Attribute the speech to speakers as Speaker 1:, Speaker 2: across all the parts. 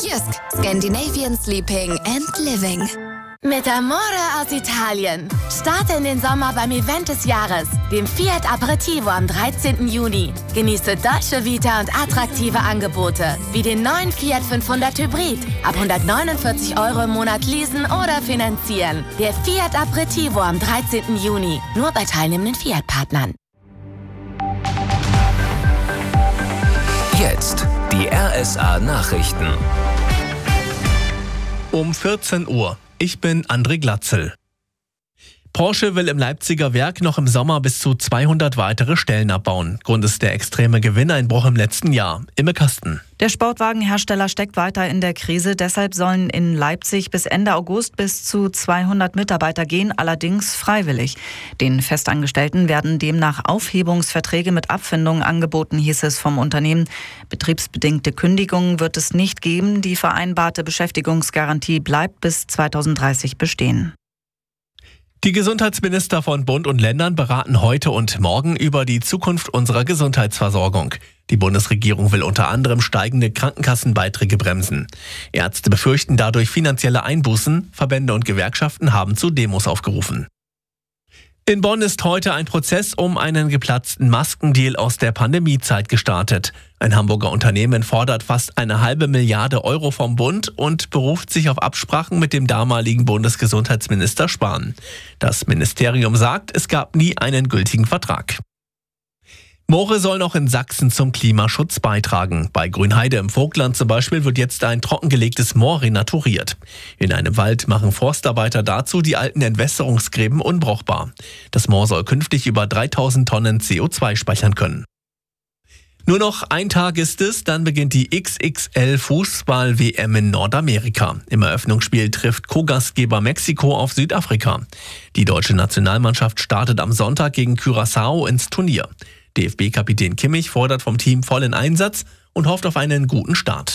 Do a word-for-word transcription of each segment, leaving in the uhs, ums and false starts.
Speaker 1: Jysk, Scandinavian Sleeping and Living.
Speaker 2: Mit Amore aus Italien. Starte in den Sommer beim Event des Jahres, dem Fiat Aperitivo am dreizehnten Juni. Genieße Dolce Vita und attraktive Angebote, wie den neuen Fiat fünfhundert Hybrid. Ab hundertneunundvierzig Euro im Monat leasen oder finanzieren. Der Fiat Aperitivo am dreizehnten Juni. Nur bei teilnehmenden Fiat-Partnern.
Speaker 3: Jetzt die R S A-Nachrichten.
Speaker 4: Um vierzehn Uhr. Ich bin André Glatzel. Porsche will im Leipziger Werk noch im Sommer bis zu zweihundert weitere Stellen abbauen. Grund ist der extreme Gewinneinbruch im letzten Jahr. Imme Kasten.
Speaker 5: Der Sportwagenhersteller steckt weiter in der Krise. Deshalb sollen in Leipzig bis Ende August bis zu zweihundert Mitarbeiter gehen, allerdings freiwillig. Den Festangestellten werden demnach Aufhebungsverträge mit Abfindungen angeboten, hieß es vom Unternehmen. Betriebsbedingte Kündigungen wird es nicht geben. Die vereinbarte Beschäftigungsgarantie bleibt bis zweitausenddreißig bestehen.
Speaker 4: Die Gesundheitsminister von Bund und Ländern beraten heute und morgen über die Zukunft unserer Gesundheitsversorgung. Die Bundesregierung will unter anderem steigende Krankenkassenbeiträge bremsen. Ärzte befürchten dadurch finanzielle Einbußen. Verbände und Gewerkschaften haben zu Demos aufgerufen. In Bonn ist heute ein Prozess um einen geplatzten Maskendeal aus der Pandemiezeit gestartet. Ein Hamburger Unternehmen fordert fast eine halbe Milliarde Euro vom Bund und beruft sich auf Absprachen mit dem damaligen Bundesgesundheitsminister Spahn. Das Ministerium sagt, es gab nie einen gültigen Vertrag. Moore soll noch in Sachsen zum Klimaschutz beitragen. Bei Grünheide im Vogtland zum Beispiel wird jetzt ein trockengelegtes Moor renaturiert. In einem Wald machen Forstarbeiter dazu die alten Entwässerungsgräben unbrauchbar. Das Moor soll künftig über dreitausend Tonnen C O zwei speichern können. Nur noch ein Tag ist es, dann beginnt die X X L-Fußball-W M in Nordamerika. Im Eröffnungsspiel trifft Co-Gastgeber Mexiko auf Südafrika. Die deutsche Nationalmannschaft startet am Sonntag gegen Curaçao ins Turnier. D F B-Kapitän Kimmich fordert vom Team vollen Einsatz und hofft auf einen guten Start.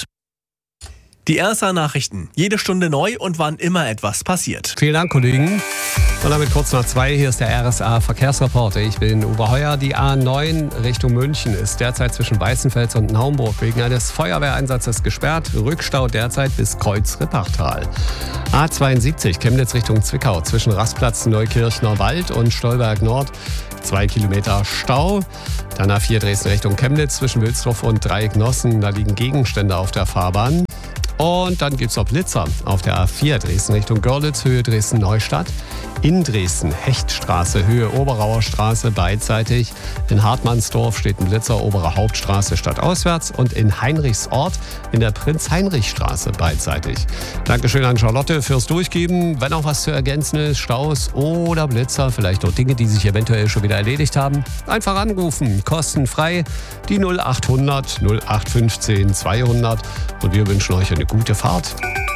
Speaker 4: Die R S A-Nachrichten. Jede Stunde neu und wann immer etwas passiert.
Speaker 6: Vielen Dank, Kollegen. Und damit kurz nach zwei, hier ist der R S A-Verkehrsreporter. Ich bin Oberheuer. Die A neun Richtung München ist derzeit zwischen Weißenfels und Naumburg wegen eines Feuerwehreinsatzes gesperrt. Rückstau derzeit bis Kreuz-Rippachtal. A zweiundsiebzig Chemnitz Richtung Zwickau zwischen Rastplatz Neukirchner Wald und Stolberg Nord. Zwei Kilometer Stau. Dann A vier Dresden Richtung Chemnitz zwischen Wilsdorf und Dreiecknossen. Da liegen Gegenstände auf der Fahrbahn. Und dann gibt es noch Blitzer auf der A vier Dresden Richtung Görlitz, Höhe Dresden-Neustadt. In Dresden Hechtstraße, Höhe Oberauer Straße beidseitig. In Hartmannsdorf steht ein Blitzer, Obere Hauptstraße stadtauswärts. Und in Heinrichsort in der Prinz-Heinrich-Straße beidseitig. Dankeschön an Charlotte fürs Durchgeben. Wenn auch was zu ergänzen ist, Staus oder Blitzer, vielleicht noch Dinge, die sich eventuell schon wieder erledigt haben, einfach anrufen. Kostenfrei die null achthundert null acht fünfzehn zweihundert. Und wir wünschen euch eine gute Fahrt.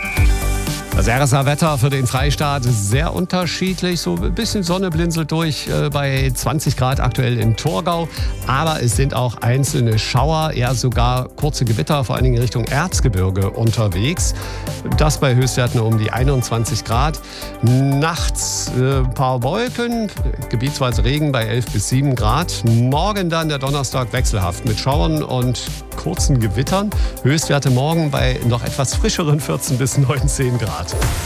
Speaker 6: Das R S A-Wetter für den Freistaat ist sehr unterschiedlich. So ein bisschen Sonne blinzelt durch äh, bei zwanzig Grad aktuell im Thurgau. Aber es sind auch einzelne Schauer, ja sogar kurze Gewitter, vor allen Dingen Richtung Erzgebirge unterwegs. Das bei Höchstwerten um die einundzwanzig Grad. Nachts äh, ein paar Wolken, gebietsweise Regen bei elf bis sieben Grad. Morgen dann der Donnerstag wechselhaft mit Schauern und kurzen Gewittern. Höchstwerte morgen bei noch etwas frischeren vierzehn bis neunzehn Grad.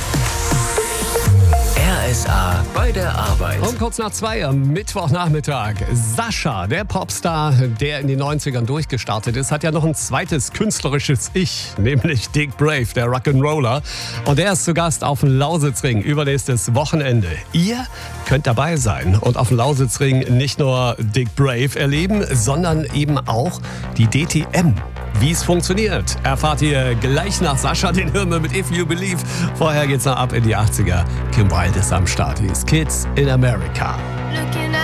Speaker 3: R S A bei der Arbeit.
Speaker 6: Und kurz nach zwei am Mittwochnachmittag. Sascha, der Popstar, der in den neunzigern durchgestartet ist, hat ja noch ein zweites künstlerisches Ich, nämlich Dick Brave, der Rock'n'Roller. Und der ist zu Gast auf dem Lausitzring übernächstes Wochenende. Ihr könnt dabei sein und auf dem Lausitzring nicht nur Dick Brave erleben, sondern eben auch die D T M. Wie es funktioniert, erfahrt ihr gleich nach Sascha, den hören wir mit If You Believe. Vorher geht's noch ab in die achtziger. Kim Wilde ist am Start. Hier ist Kids in America.
Speaker 2: Looking